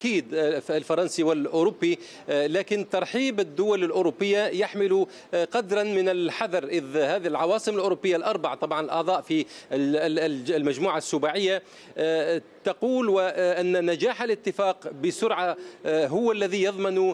أكيد الفرنسي والأوروبي، لكن ترحيب الدول الأوروبية يحمل قدرا من الحذر، إذ هذه العواصم الأوروبية الأربع طبعا الأعضاء في المجموعة السباعية تقول أن نجاح الاتفاق بسرعة هو الذي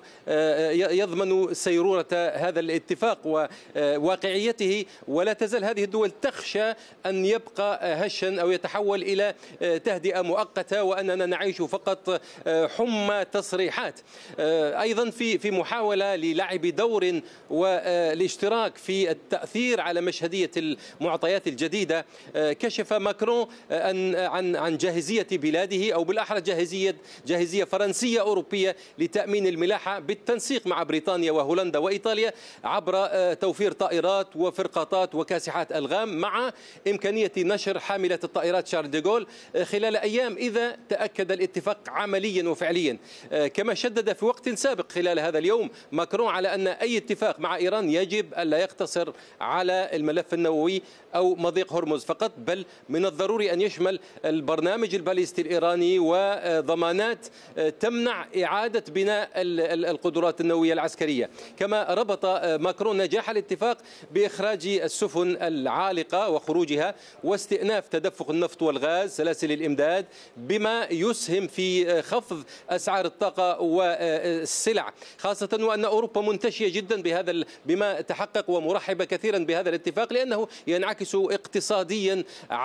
يضمن سيرورة هذا الاتفاق وواقعيته، ولا تزال هذه الدول تخشى أن يبقى هشا أو يتحول إلى تهدئة مؤقتة وأننا نعيش فقط حمى تصريحات. أيضا في محاولة للعب دور والاشتراك في التأثير على مشهدية المعطيات الجديدة، كشف ماكرون عن جاهزية بلاده، أو بالأحرى جاهزية فرنسية أوروبية لتأمين الملاحة بالتنسيق مع بريطانيا وهولندا وإيطاليا عبر توفير طائرات وفرقاطات وكاسحات ألغام، مع إمكانية نشر حاملة الطائرات شارل ديغول خلال أيام إذا تأكد الاتفاق عمليا وفعليا. كما شدد في وقت سابق خلال هذا اليوم ماكرون على أن أي اتفاق مع إيران يجب ألا يقتصر على الملف النووي أو مضيق هرمز فقط، بل من الضروري أن يشمل البرنامج الباليستي الإيراني وضمانات تمنع إعادة بناء القدرات النووية العسكرية. كما ربط ماكرون نجاح الاتفاق بإخراج السفن العالقة وخروجها واستئناف تدفق النفط والغاز سلاسل الإمداد، بما يسهم في خفض أسعار الطاقة والسلع، خاصة وأن أوروبا منتشية جدا بما تحقق ومرحبة كثيرا بهذا الاتفاق، لأنه ينعكس اقتصاديا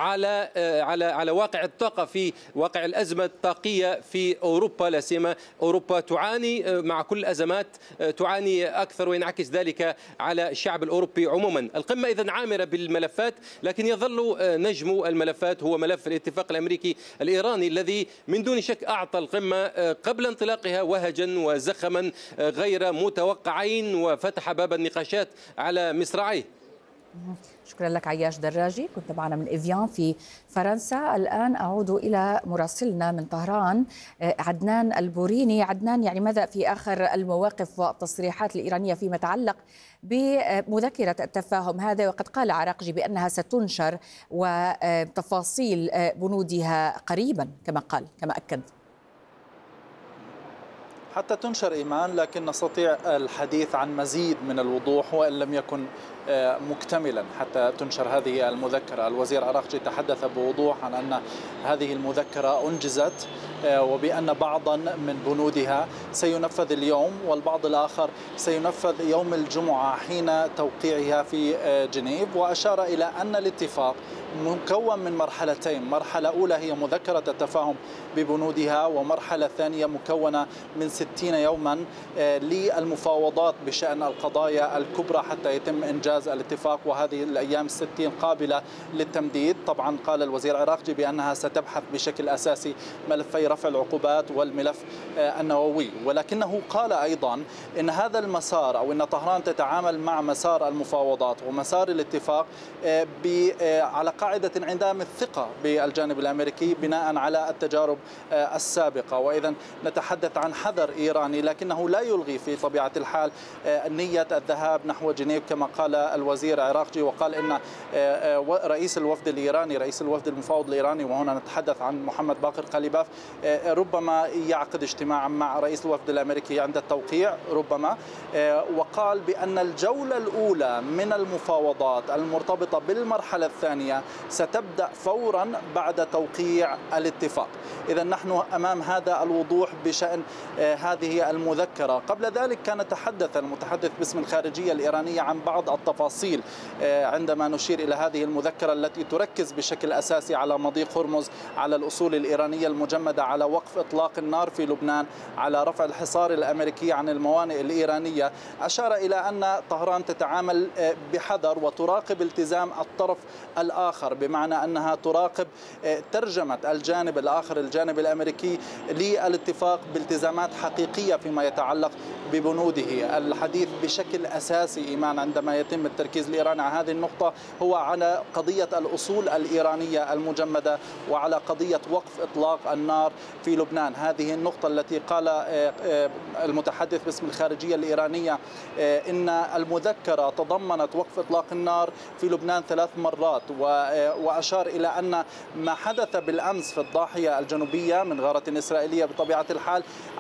على واقع الطاقة في واقع الأزمة الطاقية في أوروبا. لا سيما أوروبا تعاني مع كل الأزمات، تعاني أكثر وينعكس ذلك على الشعب الأوروبي عموما. القمة إذن عامرة بالملفات، لكن يظل نجم الملفات هو ملف الاتفاق الأمريكي الإيراني الذي من دون شك أعطى القمة قبل انطلاقها وهجا وزخما غير متوقعين وفتح باب النقاشات على مصراعيه. شكرا لك عياش دراجي، كنت معنا من إفيان في فرنسا. الآن أعود إلى مراسلنا من طهران عدنان البوريني. عدنان، يعني ماذا في آخر المواقف والتصريحات الإيرانية فيما يتعلق بمذكرة التفاهم هذا؟ وقد قال عراقجي بأنها ستنشر وتفاصيل بنودها قريبا كما أكد. حتى تنشر إيمان، لكن نستطيع الحديث عن مزيد من الوضوح وإن لم يكن مكتملا حتى تنشر هذه المذكرة. الوزير عراقجي تحدث بوضوح عن أن هذه المذكرة أنجزت، وبأن بعضا من بنودها سينفذ اليوم والبعض الآخر سينفذ يوم الجمعة حين توقيعها في جنيف. وأشار إلى أن الاتفاق مكون من مرحلتين، مرحلة أولى هي مذكرة التفاهم ببنودها، ومرحلة ثانية مكونة من 60 يوما للمفاوضات بشأن القضايا الكبرى حتى يتم إنجاز الاتفاق، وهذه الأيام 60 قابلة للتمديد. طبعا قال الوزير عراقجي بأنها ستبحث بشكل أساسي ملفي رفع العقوبات والملف النووي، ولكنه قال أيضا إن هذا المسار، أو إن طهران تتعامل مع مسار المفاوضات ومسار الاتفاق على قاعدة انعدام الثقة بالجانب الأمريكي بناء على التجارب السابقة. وإذا نتحدث عن حذر إيراني، لكنه لا يلغي في طبيعة الحال نية الذهاب نحو جنيف كما قال الوزير عراقجي. وقال إن رئيس الوفد الإيراني، رئيس الوفد المفاوض الإيراني، وهنا نتحدث عن محمد باقر قليباف، ربما يعقد اجتماعا مع رئيس الوفد الأمريكي عند التوقيع ربما. وقال بأن الجولة الأولى من المفاوضات المرتبطة بالمرحلة الثانية ستبدأ فورا بعد توقيع الاتفاق. إذا نحن أمام هذا الوضوح بشأن هذه المذكرة. قبل ذلك كان تحدث المتحدث باسم الخارجية الإيرانية عن بعض التفاصيل عندما نشير إلى هذه المذكرة التي تركز بشكل أساسي على مضيق هرمز، على الأصول الإيرانية المجمدة، على وقف إطلاق النار في لبنان، على رفع الحصار الأمريكي عن الموانئ الإيرانية. أشار إلى أن طهران تتعامل بحذر وتراقب التزام الطرف الآخر، بمعنى أنها تراقب ترجمة الجانب الآخر، الجانب الأمريكي، للاتفاق بالتزامات حقيقية فيما يتعلق ببنوده. الحديث بشكل أساسي إيمان عندما يتم التركيز الإيراني على هذه النقطة هو على قضية الأصول الإيرانية المجمدة وعلى قضية وقف إطلاق النار في لبنان. هذه النقطة التي قال المتحدث باسم الخارجية الإيرانية إن المذكرة تضمنت وقف إطلاق النار في لبنان 3 مرات، وأشار إلى أن ما حدث بالأمس في الضاحية الجنوبية من غارة إسرائيلية بطبيعة الحال